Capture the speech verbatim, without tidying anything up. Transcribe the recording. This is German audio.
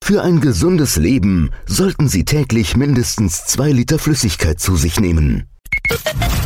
Für ein gesundes Leben sollten Sie täglich mindestens zwei Liter Flüssigkeit zu sich nehmen.